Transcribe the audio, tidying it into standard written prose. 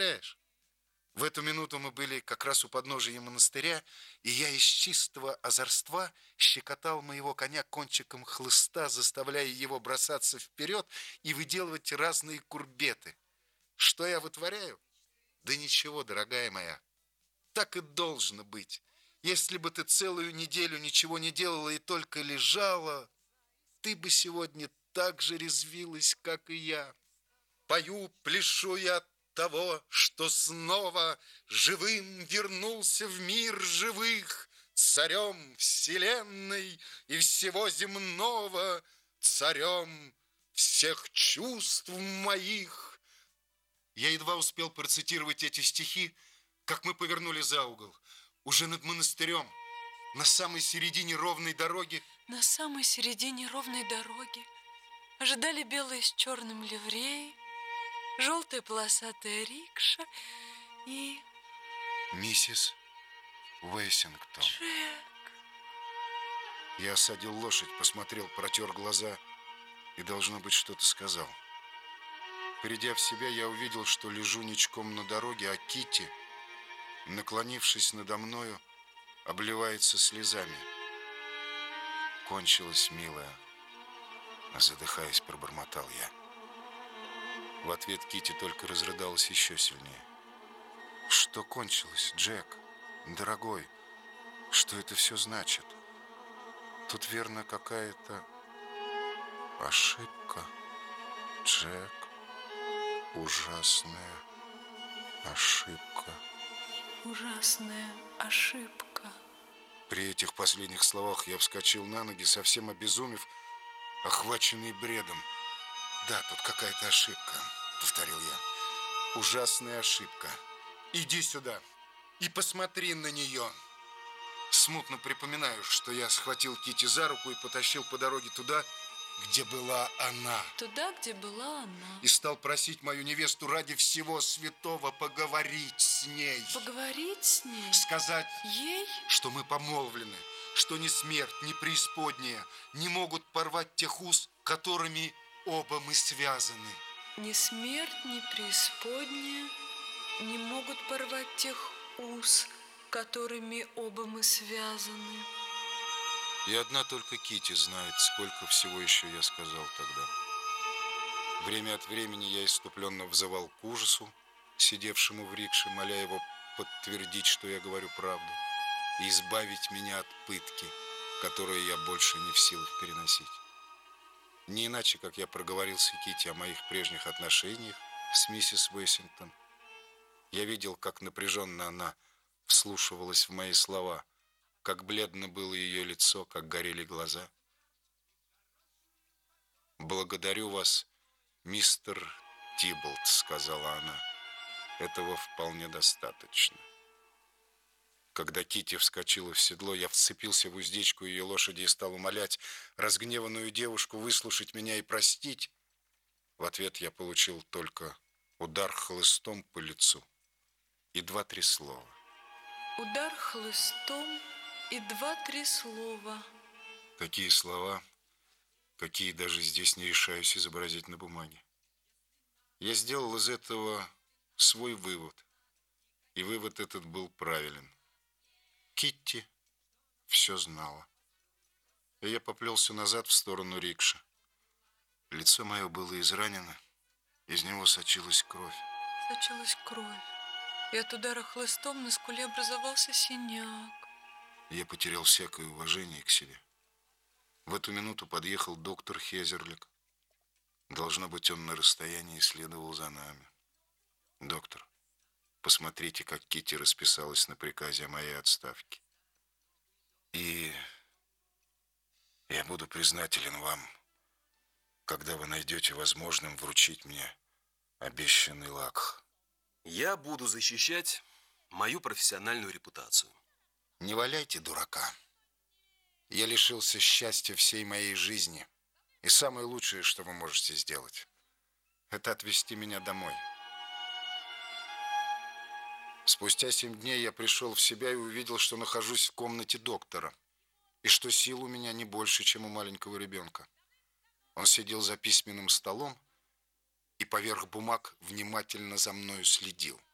представляешь? В эту минуту мы были как раз у подножия монастыря, и я из чистого озорства щекотал моего коня кончиком хлыста, заставляя его бросаться вперед и выделывать разные курбеты. Что я вытворяю? Да ничего, дорогая моя, так и должно быть. Если бы ты целую неделю ничего не делала и только лежала, ты бы сегодня так же резвилась, как и я. Пою, пляшу я от того, что снова живым вернулся в мир живых, царем вселенной и всего земного, царем всех чувств моих. Я едва успел процитировать эти стихи, как мы повернули за угол. Уже над монастырем, на самой середине ровной дороги. На самой середине ровной дороги ожидали белые с черным ливреи, желтая полосатая рикша и... Миссис Уэссингтон. Джек. Я осадил лошадь, посмотрел, протер глаза и, должно быть, что-то сказал. Придя в себя, я увидел, что лежу ничком на дороге, а Китти, наклонившись надо мною, обливается слезами. «Кончилось, милая», — задыхаясь, пробормотал я. В ответ Китти только разрыдалась еще сильнее. «Что кончилось, Джек, дорогой? Что это все значит? Тут, верно, какая-то ошибка, Джек, ужасная ошибка». Ужасная ошибка. При этих последних словах я вскочил на ноги, совсем обезумев, охваченный бредом. «Да, тут какая-то ошибка», — повторил я. «Ужасная ошибка. Иди сюда и посмотри на нее». Смутно припоминаю, что я схватил Китти за руку и потащил по дороге туда, где была она. Туда, где была она. И стал просить мою невесту ради всего святого поговорить с ней. Поговорить с ней? Сказать ей, что мы помолвлены, что ни смерть, ни преисподняя не могут порвать тех уз, которыми оба мы связаны. Ни смерть, ни преисподняя не могут порвать тех уз, которыми оба мы связаны. И одна только Китти знает, сколько всего еще я сказал тогда. Время от времени я исступленно взывал к ужасу, сидевшему в рикше, моля его подтвердить, что я говорю правду, и избавить меня от пытки, которую я больше не в силах переносить. Не иначе, как я проговорился Китти о моих прежних отношениях с миссис Уэссингтон. Я видел, как напряженно она вслушивалась в мои слова, как бледно было ее лицо, как горели глаза. «Благодарю вас, мистер Тибболт», — сказала она. «Этого вполне достаточно». Когда Китти вскочила в седло, я вцепился в уздечку ее лошади и стал умолять разгневанную девушку выслушать меня и простить. В ответ я получил только удар хлыстом по лицу и 2-3 слова. Удар хлыстом и 2-3 слова. Какие слова, какие даже здесь не решаюсь изобразить на бумаге. Я сделал из этого свой вывод, и вывод этот был правилен. Китти все знала. И я поплелся назад в сторону рикши. Лицо мое было изранено, из него сочилась кровь. Сочилась кровь, и от удара хлыстом на скуле образовался синяк. Я потерял всякое уважение к себе. В эту минуту подъехал доктор Хезерлик. Должно быть, он на расстоянии следовал за нами. «Доктор, посмотрите, как Китти расписалась на приказе о моей отставке. И я буду признателен вам, когда вы найдете возможным вручить мне обещанный лакх». Я буду защищать мою профессиональную репутацию. Не валяйте дурака. Я лишился счастья всей моей жизни. И самое лучшее, что вы можете сделать, это отвезти меня домой. Спустя 7 дней я пришел в себя и увидел, что нахожусь в комнате доктора, и что сил у меня не больше, чем у маленького ребенка. Он сидел за письменным столом и поверх бумаг внимательно за мною следил.